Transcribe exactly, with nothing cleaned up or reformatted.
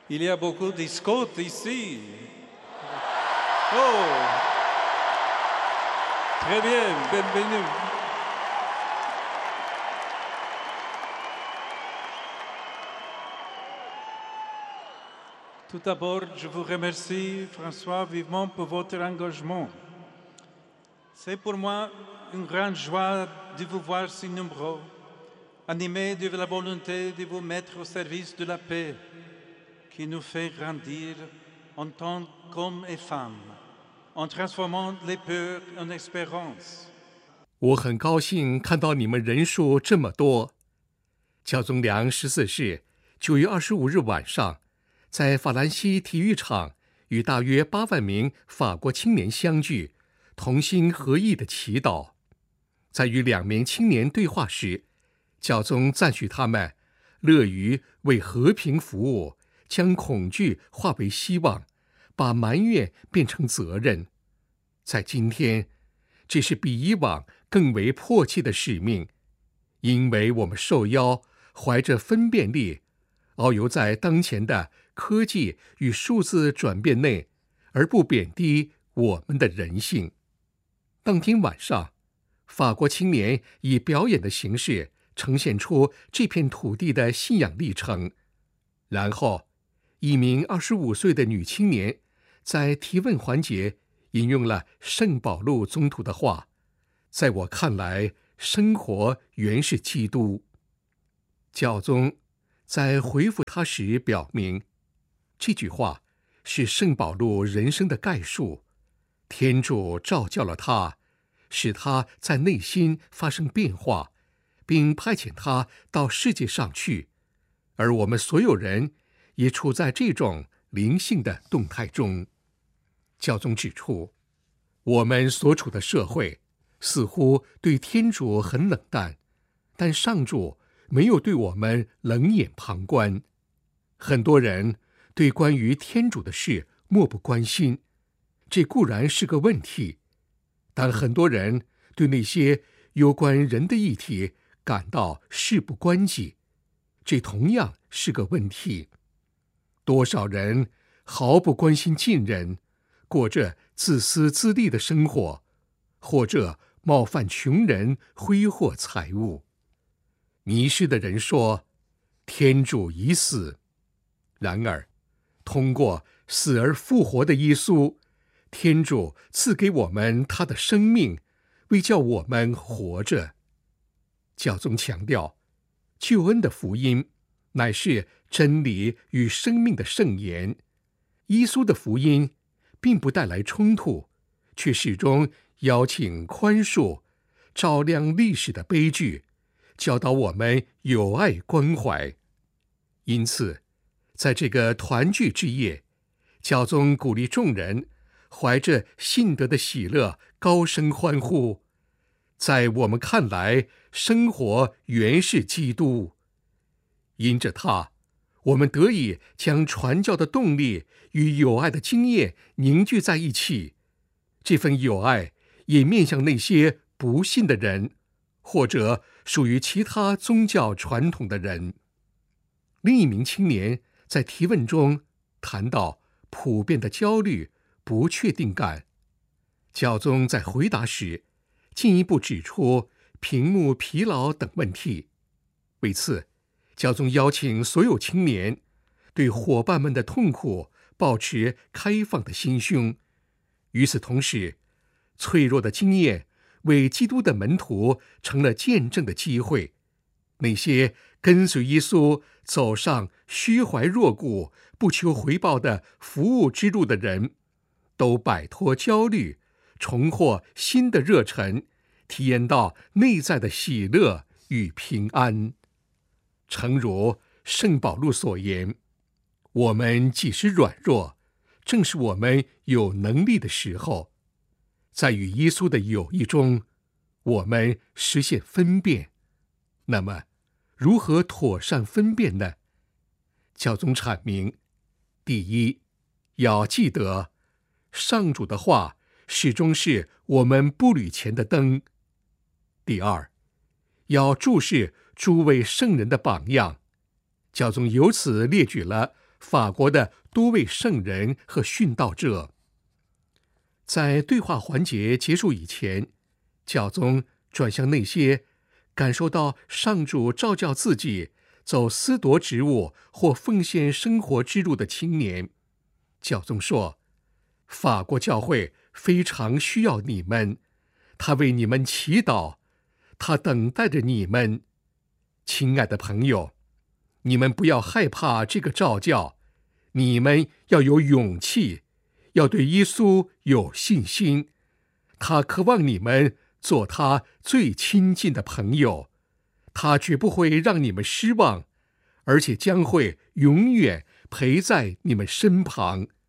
Il y a beaucoup de Scots ici. Oh, très bien, bienvenue. Tout d'abord, je vous remercie, François, vivement pour votre engagement. C'est pour moi une grande joie de vous voir si nombreux, animés de la volonté de vous mettre au service de la paix, qui nous fait grandir en tant qu'hommes et femmes, en transformant les peurs en espérance。 我很高兴看到你们人数这么多。教宗良十四世九月二十五日晚上，在法兰西体育场与大约八万名法国青年相聚，同心合意的祈祷。在与两名青年对话时，教宗赞许他们乐于为和平服务，将恐惧化为希望，把埋怨变成责任。在今天，这是比以往更为迫切的使命，因为我们受邀怀着分辨力，遨游在当前的科技与数字转变内，而不贬低我们的人性。当天晚上，法国青年以表演的形式呈现出这片土地的信仰历程。然后，一名二十五岁的女青年在提问环节引用了圣保禄宗徒的话：“在我看来，生活原是基督。”教宗在回复他时表明，这句话是圣保禄人生的概述。天主召叫了他，使他在内心发生变化，并派遣他到世界上去，而我们所有人也处在这种灵性的动态中。教宗指出，我们所处的社会似乎对天主很冷淡，但上主没有对我们冷眼旁观。很多人对关于天主的事漠不关心，这固然是个问题，但很多人对那些有关人的议题感到事不关己，这同样是个问题。多少人毫不关心近人，过着自私自利的生活，或者冒犯穷人，挥霍财物。迷失的人说，天主已死。然而，通过死而复活的耶稣，天主赐给我们他的生命，为叫我们活着。教宗强调，救恩的福音乃是真理与生命的圣言。耶稣的福音并不带来冲突，却始终邀请宽恕，照亮历史的悲剧，教导我们友爱关怀。因此，在这个团聚之夜，教宗鼓励众人怀着信德的喜乐高声欢呼。在我们看来，生活原是基督。因着他，我们得以将传教的动力与友爱的经验凝聚在一起。这份友爱也面向那些不信的人，或者属于其他宗教传统的人。另一名青年在提问中谈到普遍的焦虑、不确定感。教宗在回答时进一步指出屏幕疲劳等问题。为此，教宗邀请所有青年对伙伴们的痛苦保持开放的心胸。与此同时，脆弱的经验为基督的门徒成了见证的机会。那些跟随耶稣走上虚怀若谷、不求回报的服务之路的人，都摆脱焦虑，重获新的热忱，体验到内在的喜乐与平安。诚如圣保禄所言，我们即使软弱，正是我们有能力的时候。在与耶稣的友谊中，我们实现分辨。那么，如何妥善分辨呢？教宗阐明：第一，要记得，上主的话始终是我们步履前的灯；第二，要注视诸位圣人的榜样。教宗由此列举了法国的多位圣人和殉道者。在对话环节结束以前，教宗转向那些感受到上主召叫自己走司铎职务或奉献生活之路的青年。教宗说，法国教会非常需要你们，他为你们祈祷，他等待着你们。亲爱的朋友，你们不要害怕这个召叫，你们要有勇气，要对耶稣有信心。他渴望你们做他最亲近的朋友，他绝不会让你们失望，而且将会永远陪在你们身旁。